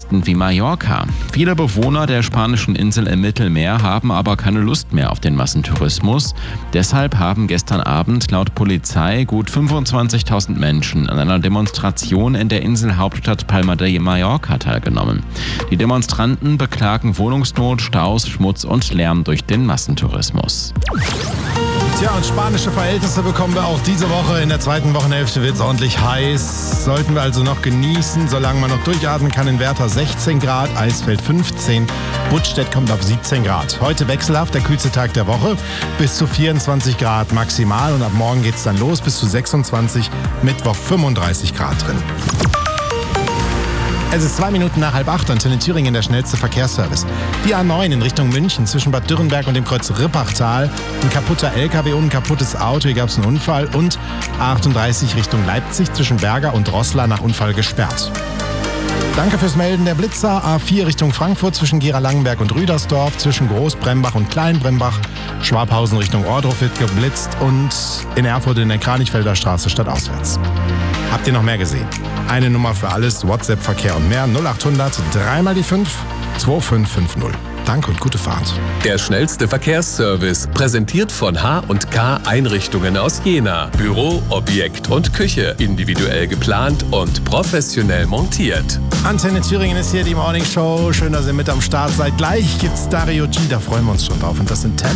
Küsten wie Mallorca. Viele Bewohner der spanischen Insel im Mittelmeer haben aber keine Lust mehr auf den Massentourismus. Deshalb haben gestern Abend laut Polizei gut 25.000 Menschen an einer Demonstration in der Inselhauptstadt Palma de Mallorca teilgenommen. Die Demonstranten beklagen Wohnungsnot, Staus, Schmutz und Lärm durch den Massentourismus. Tja, und spanische Verhältnisse bekommen wir auch diese Woche. In der zweiten Wochenhälfte wird es ordentlich heiß. Sollten wir also noch genießen, solange man noch durchatmen kann. In Werther 16 Grad, Eisfeld 15, Buttstedt kommt auf 17 Grad. Heute wechselhaft, der kühlste Tag der Woche, bis zu 24 Grad maximal. Und ab morgen geht es dann los, bis zu 26, Mittwoch 35 Grad drin. Es ist 2 Minuten nach 7:30, Antenne Thüringen, der schnellste Verkehrsservice. Die A9 in Richtung München zwischen Bad Dürrenberg und dem Kreuz Rippachtal. Ein kaputter LKW und ein kaputtes Auto, hier gab es einen Unfall. Und A38 Richtung Leipzig zwischen Berger und Roßla nach Unfall gesperrt. Danke fürs Melden. Der Blitzer A4 Richtung Frankfurt zwischen Gera-Langenberg und Rüdersdorf, zwischen Großbrembach und Kleinbrembach. Schwabhausen Richtung Ohrdruf wird geblitzt und in Erfurt in der Kranichfelder Straße stadtauswärts. Habt ihr noch mehr gesehen? Eine Nummer für alles, WhatsApp, Verkehr und mehr, 0800 3 mal die 5 2550. Danke und gute Fahrt. Der schnellste Verkehrsservice, präsentiert von H&K Einrichtungen aus Jena. Büro, Objekt und Küche, individuell geplant und professionell montiert. Antenne Thüringen ist hier die Morning Show. Schön, dass ihr mit am Start seid. Gleich gibt's Dario G, da freuen wir uns schon drauf. Und das sind 10